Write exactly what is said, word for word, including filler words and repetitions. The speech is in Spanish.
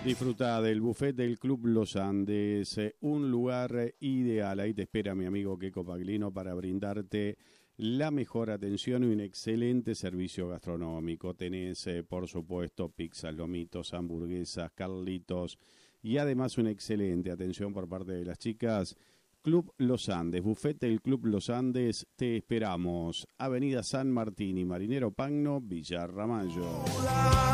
Disfruta del buffet del Club Los Andes, un lugar ideal. Ahí te espera mi amigo Queco Paglino para brindarte la mejor atención y un excelente servicio gastronómico. Tenés, eh, por supuesto, pizzas, lomitos, hamburguesas, carlitos y además una excelente atención por parte de las chicas. Club Los Andes, buffet del Club Los Andes, te esperamos. Avenida San Martín y Marinero Pagno, Villa Ramallo.